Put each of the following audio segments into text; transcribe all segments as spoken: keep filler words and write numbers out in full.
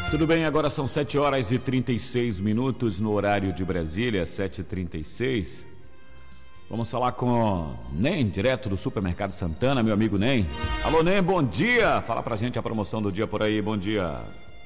Tudo bem, agora são sete horas e trinta e seis minutos no horário de Brasília, sete e trinta e seis. Vamos falar com Nem, direto do Supermercado Santana, meu amigo Nem. Alô, Nem, bom dia! Fala pra gente a promoção do dia por aí, bom dia.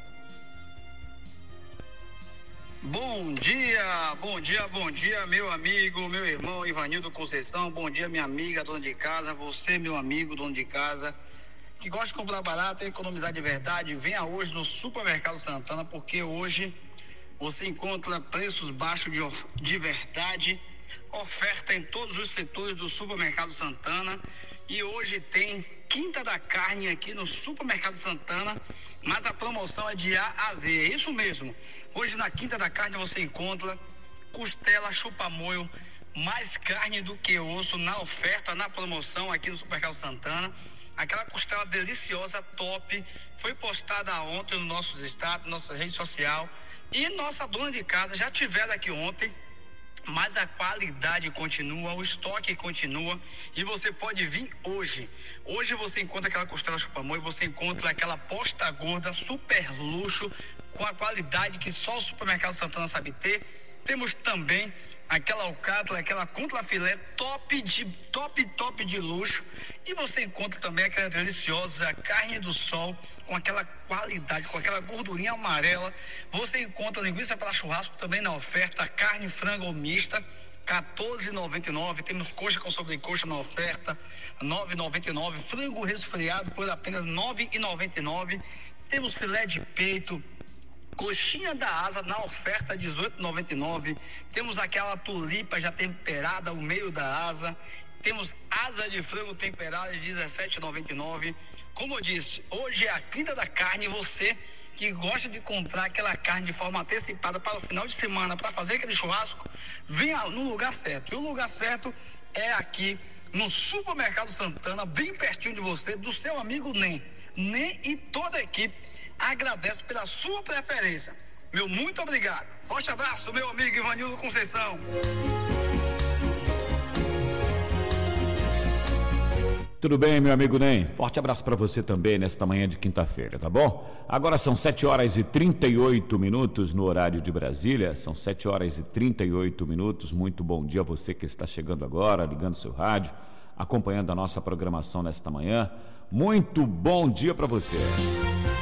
Bom dia, bom dia, bom dia, meu amigo, meu irmão Ivanildo Conceição. Bom dia, minha amiga, dona de casa. Você, meu amigo, dono de casa, que gosta de comprar barato e economizar de verdade, venha hoje no Supermercado Santana, porque hoje você encontra preços baixos de, de verdade, oferta em todos os setores do Supermercado Santana. E hoje tem Quinta da Carne aqui no Supermercado Santana, mas a promoção é de A a Z, é isso mesmo. Hoje na Quinta da Carne você encontra costela chupa-moio, mais carne do que osso na oferta, na promoção aqui no Supermercado Santana. Aquela costela deliciosa, top, foi postada ontem no nosso estado, nossa rede social, e nossa dona de casa já tiveram aqui ontem, mas a qualidade continua, o estoque continua, e você pode vir hoje. Hoje você encontra aquela costela chupa-moio, você encontra aquela posta gorda, super luxo, com a qualidade que só o Supermercado Santana sabe ter. Temos também aquela alcatra, aquela contrafilé top de top, top de luxo. E você encontra também aquela deliciosa carne do sol, com aquela qualidade, com aquela gordurinha amarela. Você encontra linguiça para churrasco também na oferta, carne frango mista, quatorze reais e noventa e nove centavos. Temos coxa com sobrecoxa na oferta, nove reais e noventa e nove centavos. Frango resfriado por apenas nove reais e noventa e nove centavos. Temos filé de peito, coxinha da asa na oferta, dezoito reais e noventa e nove centavos. Temos aquela tulipa já temperada, o meio da asa. Temos asa de frango temperada de dezessete reais e noventa e nove centavos. Como eu disse, hoje é a Quinta da Carne. Você que gosta de comprar aquela carne de forma antecipada para o final de semana, para fazer aquele churrasco, venha no lugar certo. E o lugar certo é aqui no Supermercado Santana, bem pertinho de você, do seu amigo Nem. Nem e toda a equipe agradece pela sua preferência. Meu muito obrigado. Forte abraço, meu amigo Ivanildo Conceição. Tudo bem, meu amigo Nem? Forte abraço para você também nesta manhã de quinta-feira, tá bom? Agora são sete horas e trinta e oito minutos no horário de Brasília. São sete horas e trinta e oito minutos. Muito bom dia a você que está chegando agora, ligando seu rádio, acompanhando a nossa programação nesta manhã. Muito bom dia para você.